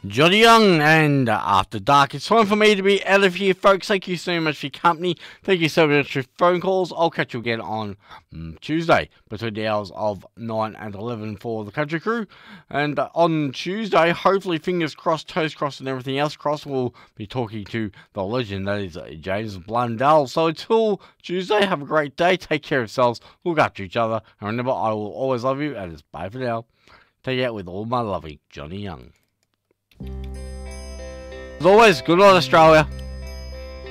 Johnny Young, and After Dark. It's time for me to be out of here, folks. Thank you so much for your company. Thank you so much for your phone calls. I'll catch you again on Tuesday between the hours of 9 and 11 for the Country Crew. And on Tuesday, hopefully, fingers crossed, toes crossed, and everything else crossed, we'll be talking to the legend that is James Blundell. So until Tuesday, have a great day. Take care of yourselves. Look after each other. And remember, I will always love you. And it's bye for now. Take out with all my loving, Johnny Young. As always, good night, Australia.